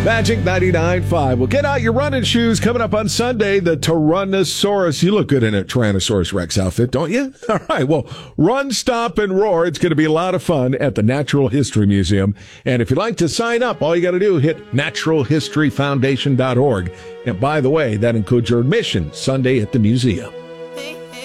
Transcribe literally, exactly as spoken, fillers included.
Magic ninety-nine point five. Well, get out your running shoes. Coming up on Sunday, the Tyrannosaurus. You look good in a Tyrannosaurus Rex outfit, don't you? All right. Well, run, stop, and roar. It's going to be a lot of fun at the Natural History Museum. And if you'd like to sign up, all you got to do, hit natural history foundation dot org. And by the way, that includes your admission Sunday at the museum.